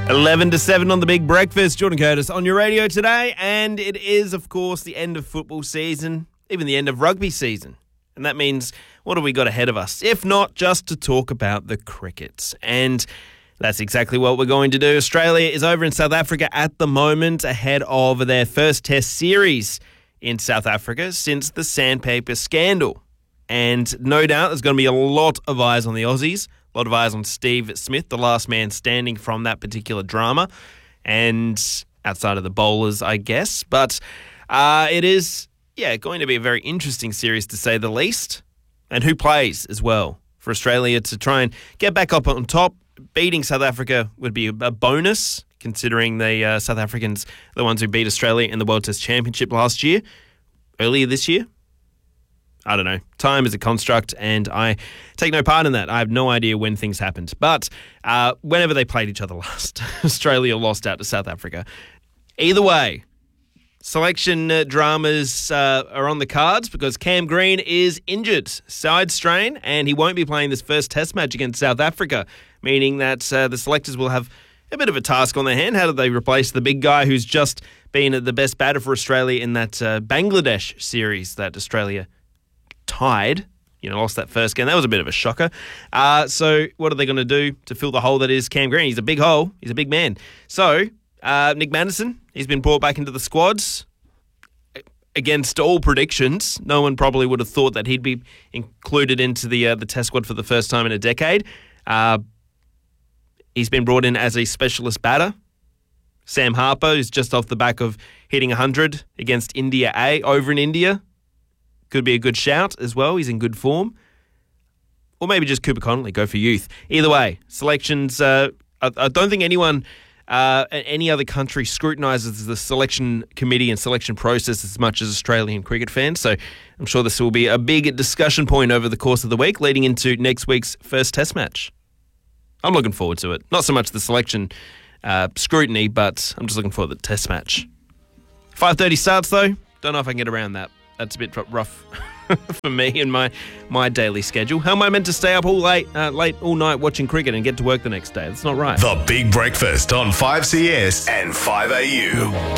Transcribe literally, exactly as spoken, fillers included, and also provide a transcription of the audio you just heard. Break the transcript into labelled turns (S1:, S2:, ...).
S1: eleven to seven on The Big Breakfast. Jordan Curtis on your radio today. And it is, of course, the end of football season, even the end of rugby season. And that means, what have we got ahead of us? If not just to talk about the cricket. And that's exactly what we're going to do. Australia is over in South Africa at the moment ahead of their first test series in South Africa since the sandpaper scandal. And no doubt there's going to be a lot of eyes on the Aussies. A lot of eyes on Steve Smith, the last man standing from that particular drama, and outside of the bowlers, I guess. But uh, it is, yeah, going to be a very interesting series, to say the least. And who plays as well for Australia to try and get back up on top. Beating South Africa would be a bonus, considering the uh, South Africans, the ones who beat Australia in the World Test Championship last year, earlier this year. I don't know. Time is a construct, and I take no part in that. I have no idea when things happened. But uh, whenever they played each other last, Australia lost out to South Africa. Either way, selection uh, dramas uh, are on the cards because Cam Green is injured, side strain, and he won't be playing this first test match against South Africa, meaning that uh, the selectors will have a bit of a task on their hand. How do they replace the big guy who's just been the best batter for Australia in that uh, Bangladesh series that Australia tied, you know, lost that first game. That was a bit of a shocker. Uh, so what are they going to do to fill the hole that is Cam Green? He's a big hole. He's a big man. So uh, Nick Maddison, he's been brought back into the squads. Against all predictions, no one probably would have thought that he'd be included into the uh, the test squad for the first time in a decade. Uh, he's been brought in as a specialist batter. Sam Harper is just off the back of hitting one hundred against India A over in India. Could be a good shout as well. He's in good form. Or maybe just Cooper Connolly, go for youth. Either way, selections, uh, I, I don't think anyone, uh, any other country scrutinises the selection committee and selection process as much as Australian cricket fans. So I'm sure this will be a big discussion point over the course of the week leading into next week's first test match. I'm looking forward to it. Not so much the selection uh, scrutiny, but I'm just looking forward to the test match. five thirty starts though. Don't know if I can get around that. That's a bit rough for me and my, my daily schedule. How am I meant to stay up all late, uh, late all night watching cricket and get to work the next day? That's not right.
S2: The Big Breakfast on five C S and five A U.